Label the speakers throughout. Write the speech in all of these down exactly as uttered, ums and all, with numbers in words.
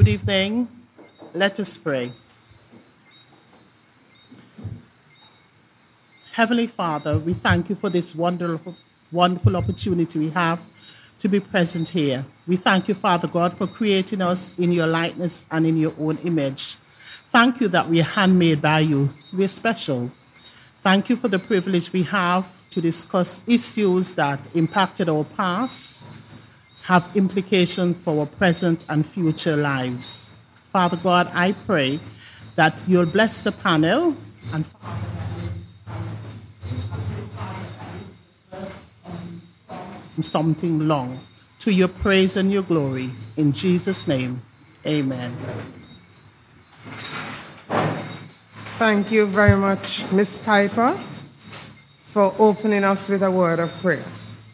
Speaker 1: Good evening. Let us pray. Heavenly Father, we thank you for this wonderful, wonderful opportunity we have to be present here. We thank you, Father God, for creating us in your likeness and in your own image. Thank you that we are handmade by you. We are special. Thank you for the privilege we have to discuss issues that impacted our past, have implications for our present and future lives. Father God, I pray that you'll bless the panel and something long to your praise and your glory. In Jesus' name, amen.
Speaker 2: Thank you very much, Miz Piper, for opening us with a word of prayer.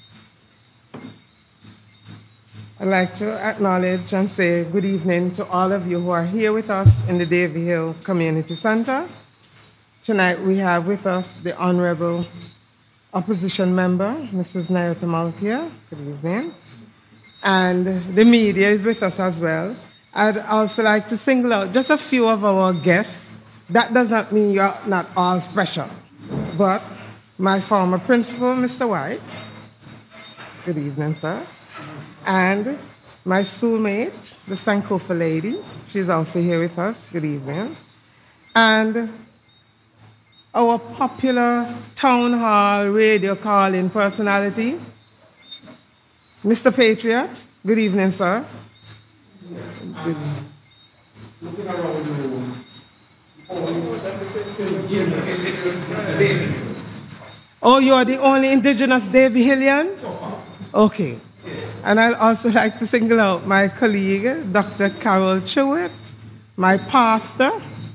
Speaker 2: I'd like to acknowledge and say good evening to all of you who are here with us in the Davie Hill Community Center. Tonight we have with us the Honorable Opposition Member, Missus Nyota Malkia. Good evening. And the media is with us as well. I'd also like to single out just a few of our guests. That does not mean you're not all special. But my former principal, Mister White. Good evening, sir. And my schoolmate, the Sankofa lady. She's also here with us. Good evening. And our popular town hall radio calling personality, Mister Patriot. Good evening, sir.
Speaker 3: Yes, good evening. Looking around the room.
Speaker 2: Oh, you are the only indigenous Davie Hillian? Okay. And I'd also like to single out my colleague, Doctor Carol Chewett, my pastor.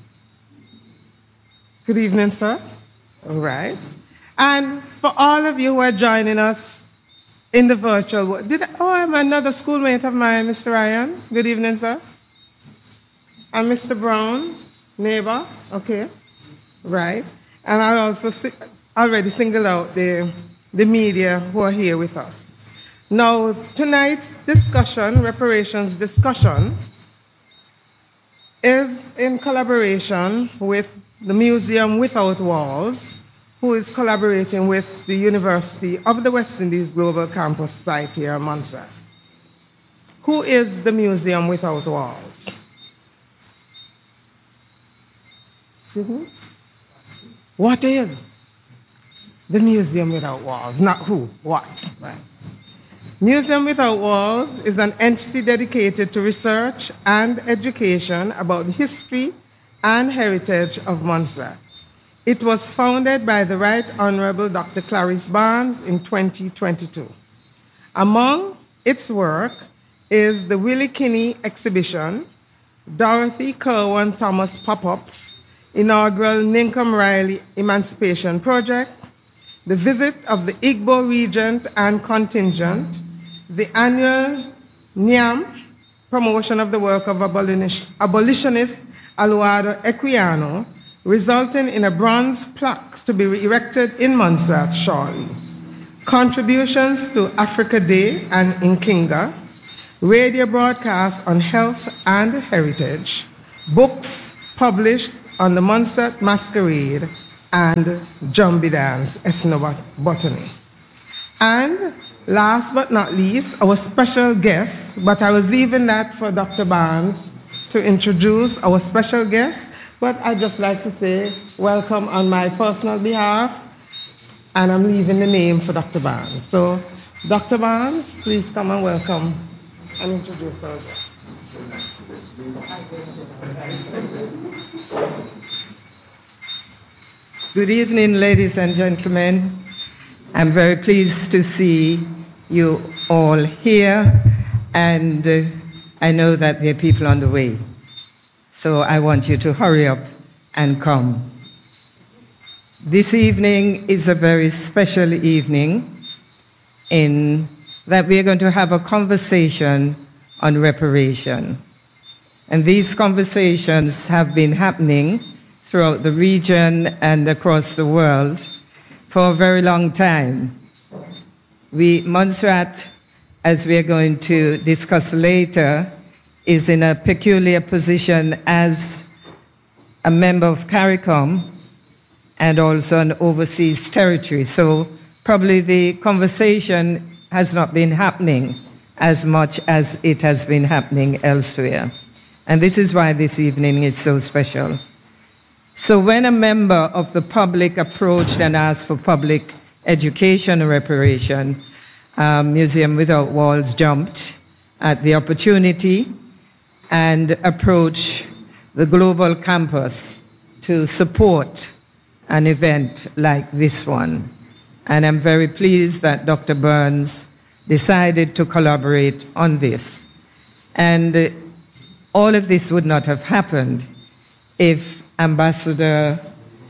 Speaker 2: Good evening, sir. All right. And for all of you who are joining us in the virtual world, did I, oh, I'm another schoolmate of mine, Mister Ryan. Good evening, sir. And Mister Brown, neighbor. Okay. Right. And I also si- already singled out the, the media who are here with us. Now, tonight's discussion, reparations discussion, is in collaboration with the Museum Without Walls, who is collaborating with the University of the West Indies Global Campus site here in Montserrat. Who is the Museum Without Walls? Excuse me? What is the Museum Without Walls? Not who, what? Right. Museum Without Walls is an entity dedicated to research and education about the history and heritage of Montserrat. It was founded by the Right Honorable Doctor Clarice Barnes in twenty twenty-two. Among its work is the Willie Kinney exhibition, Dorothy Kerwin Thomas pop-ups, inaugural Ninkum Riley Emancipation Project, the visit of the Igbo Regent and Contingent, the annual NIAM promotion of the work of abolitionist, abolitionist Aluado Equiano, resulting in a bronze plaque to be erected in Montserrat shortly. Contributions to Africa Day and Inkinga, radio broadcasts on health and heritage, books published on the Montserrat Masquerade and Jumbie Dance, Ethnobotany. And last but not least, our special guest, but I was leaving that for Doctor Barnes to introduce our special guest, but I'd just like to say welcome on my personal behalf, and I'm leaving the name for Doctor Barnes. So, Doctor Barnes, please come and welcome and introduce our guest.
Speaker 4: Good evening, ladies and gentlemen. I'm very pleased to see you all here, and uh, I know that there are people on the way. So I want you to hurry up and come. This evening is a very special evening in that we are going to have a conversation on reparation. And these conversations have been happening throughout the region and across the world for a very long time. We, Montserrat, as we are going to discuss later, is in a peculiar position as a member of CARICOM and also an overseas territory. So probably the conversation has not been happening as much as it has been happening elsewhere. And this is why this evening is so special. So when a member of the public approached and asked for public education reparation, um, Museum Without Walls jumped at the opportunity and approached the global campus to support an event like this one. And I'm very pleased that Doctor Burns decided to collaborate on this. And uh, all of this would not have happened if Ambassador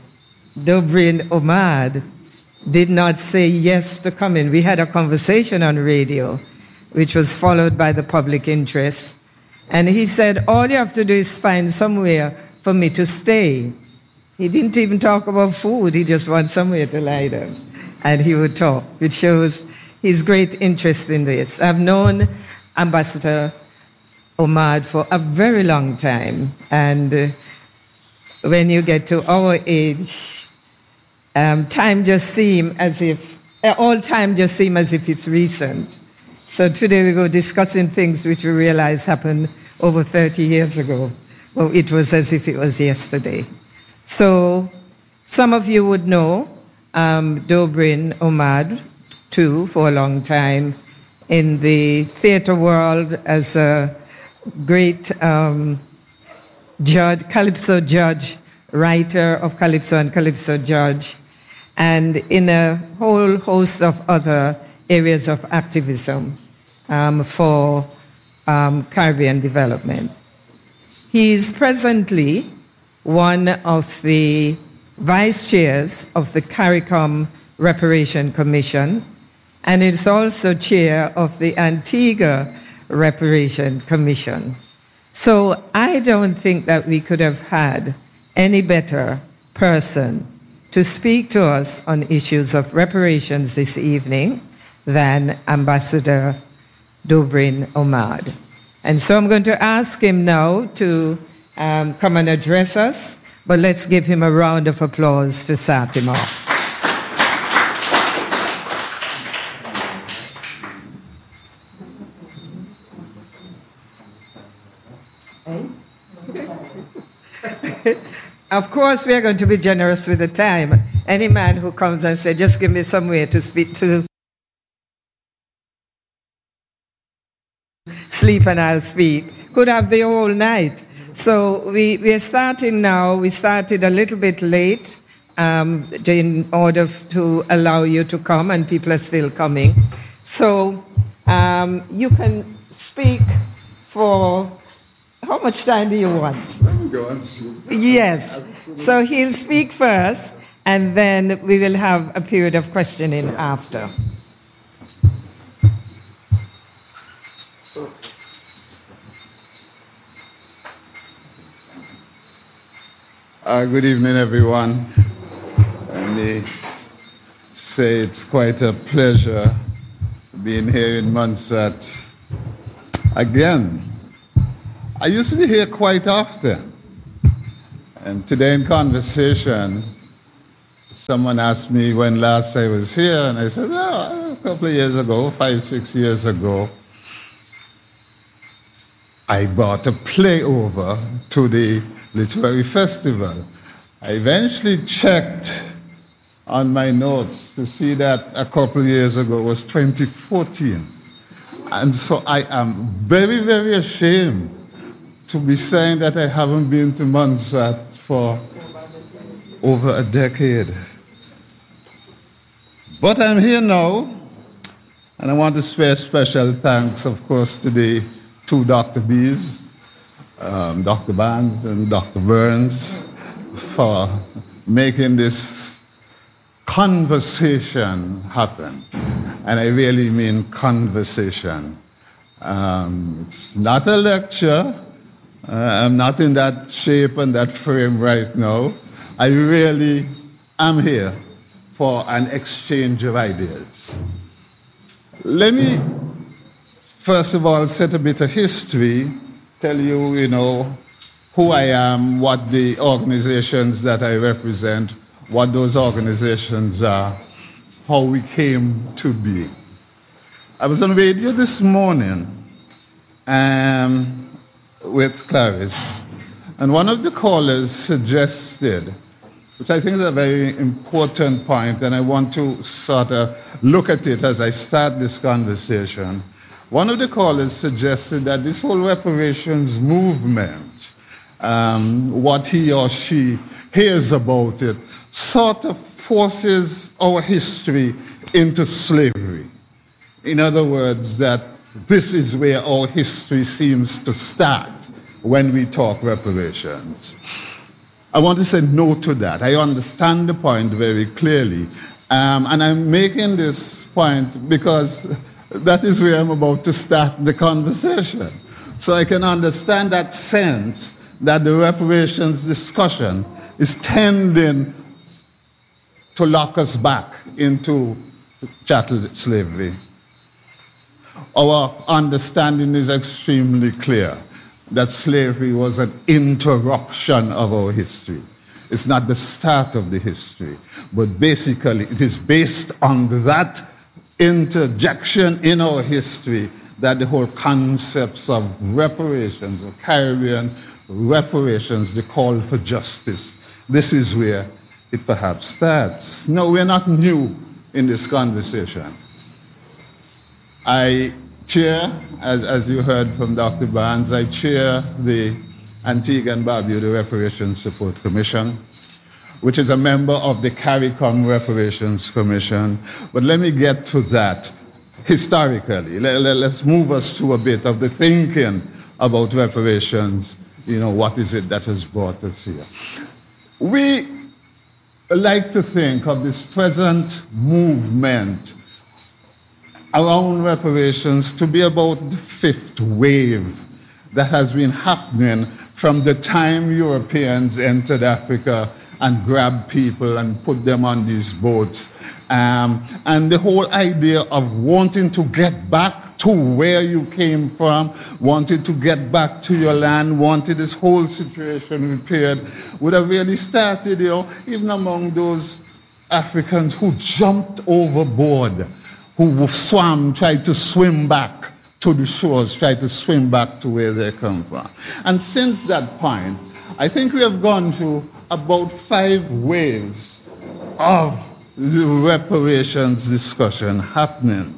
Speaker 4: Dobrin Omad did not say yes to come in. We had a conversation on radio, which was followed by the public interest. And he said, all you have to do is find somewhere for me to stay. He didn't even talk about food. He just wants somewhere to lie down. And he would talk, which shows his great interest in this. I've known Ambassador Omad for a very long time. And uh, when you get to our age, um, time just seems as if, uh, all time just seems as if it's recent. So today we were discussing things which we realized happened over thirty years ago. Well, it was as if it was yesterday. So some of you would know um, Dobrin Omad, too, for a long time in the theater world as a great um, judge, Calypso judge, writer of Calypso and Calypso Judge, and in a whole host of other areas of activism um, for um, Caribbean development. He is presently one of the vice chairs of the CARICOM Reparation Commission, and is also chair of the Antigua Reparation Commission. So I don't think that we could have had any better person to speak to us on issues of reparations this evening than Ambassador Dobrin Omad. And so I'm going to ask him now to um, come and address us, but let's give him a round of applause to start him off. Of course, we are going to be generous with the time. Any man who comes and says, just give me somewhere to speak to, sleep and I'll speak, could have the whole night. So we, we are starting now. We started a little bit late um, in order to allow you to come, and people are still coming. So um, you can speak for... How much time do you want?
Speaker 3: Go on, see.
Speaker 4: Yes. So he'll speak first, and then we will have a period of questioning after.
Speaker 3: Uh, good evening, everyone. Let me say it's quite a pleasure being here in Montserrat again. I used to be here quite often. And today in conversation, someone asked me when last I was here, and I said, oh, a couple of years ago, five, six years ago, I brought a play over to the literary festival. I eventually checked on my notes to see that a couple of years ago was twenty fourteen. And so I am very, very ashamed to be saying that I haven't been to Montserrat for over a decade. But I'm here now, and I want to spare special thanks, of course, to the two Doctor B's, um, Doctor Barnes and Doctor Burns, for making this conversation happen. And I really mean conversation. Um, it's not a lecture. Uh, I'm not in that shape and that frame right now. I really am here for an exchange of ideas. Let me, first of all, set a bit of history tell you, you know, who I am, what the organizations that I represent, what those organizations are, how we came to be. I was on radio this morning um, with Clarice, and one of the callers suggested, which I think is a very important point, and I want to sort of look at it as I start this conversation. One of the callers suggested that this whole reparations movement, um, what he or she hears about it, sort of forces our history into slavery. In other words, that this is where our history seems to start when we talk reparations. I want to say no to that. I understand the point very clearly. Um, and I'm making this point because that is where I'm about to start the conversation. So I can understand that sense that the reparations discussion is tending to lock us back into chattel slavery. Our understanding is extremely clear that slavery was an interruption of our history. It's not the start of the history, but basically it is based on that interjection in our history that the whole concepts of reparations, of Caribbean reparations, the call for justice, this is where it perhaps starts. No, we're not new in this conversation. I chair, as, as you heard from Doctor Barnes, I chair the Antigua and Barbuda Reparations Support Commission, which is a member of the CARICOM Reparations Commission. But let me get to that historically. Let, let, let's move us to a bit of the thinking about reparations. You know, what is it that has brought us here? We like to think of this present movement around reparations to be about the fifth wave that has been happening from the time Europeans entered Africa and grabbed people and put them on these boats. Um, and the whole idea of wanting to get back to where you came from, wanted to get back to your land, wanted this whole situation repaired, would have really started, you know, even among those Africans who jumped overboard, who swam, tried to swim back to the shores, tried to swim back to where they come from. And since that point, I think we have gone through about five waves of the reparations discussion happening.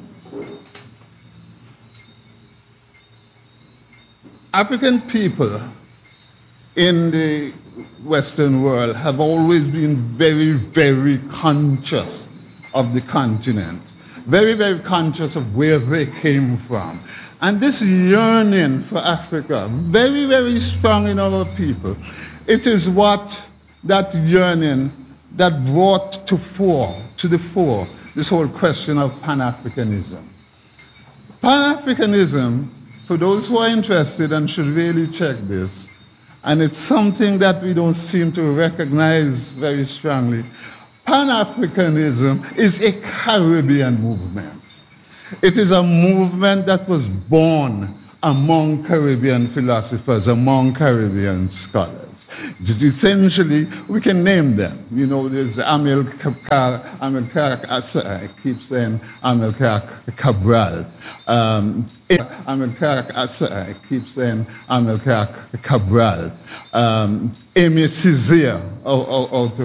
Speaker 3: African people in the Western world have always been very, very conscious of the continent, very, very conscious of where they came from. And this yearning for Africa, very, very strong in our people. It is what that yearning that brought to fore, to the fore, this whole question of Pan-Africanism. Pan-Africanism, for those who are interested and should really check this, and it's something that we don't seem to recognize very strongly, Pan-Africanism is a Caribbean movement. It is a movement that was born among Caribbean philosophers, among Caribbean scholars. It is essentially, we can name them. You know, there's Amilcar, Amilcar, I keep saying Amilcar Cabral. Um, Amilcar, I keep saying Amilcar Cabral. Um, Aimé Césaire, out, out, out